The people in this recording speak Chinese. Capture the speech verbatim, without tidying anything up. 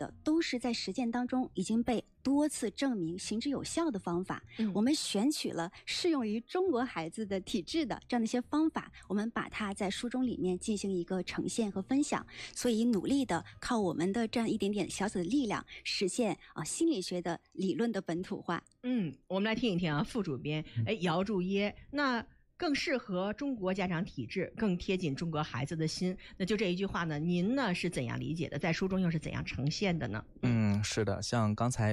的都是在实践当中已经被多次证明行之有效的方法。嗯、我们选取了适用于中国孩子的体质的这样的一些方法，我们把它在书中里面进行一个呈现和分享，所以努力的靠我们的这样一点点小小的力量，实现啊心理学的理论的本土化。 嗯，我们来听一听啊，副主编哎姚祝耶，那更适合中国家长体质，更贴近中国孩子的心。那就这一句话呢，您呢是怎样理解的？在书中又是怎样呈现的呢？ 嗯，是的，像刚才